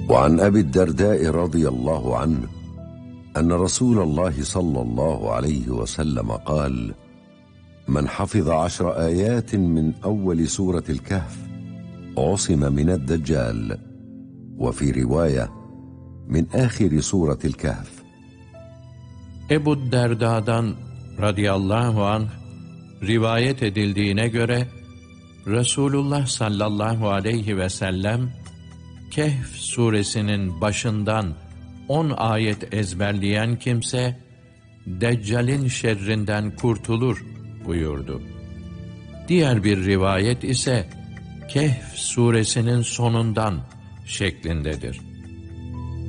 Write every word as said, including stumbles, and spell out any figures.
وعن أبي الدرداء رضي الله عنه أن رسول الله صلى الله عليه وسلم قال: من حفظ عشر آيات من أول سورة الكهف عصم من الدجال، وفي رواية من آخر سورة الكهف. Ebu Derda'dan radıyallahu anh rivayet edildiğine göre Resulullah sallallahu aleyhi ve sellem Kehf suresinin başından on ayet ezberleyen kimse Deccal'in şerrinden kurtulur buyurdu. Diğer bir rivayet ise Kehf suresinin sonundan şeklindedir.